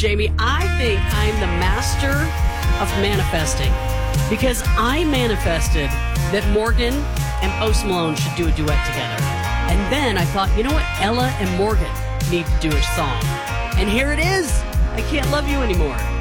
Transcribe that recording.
Jamie, I think I'm the master of manifesting because I manifested that Morgan and Post Malone should do a duet together. And then I thought, you know what? Ella and Morgan need to do a song. And here it is. I Can't Love You Anymore.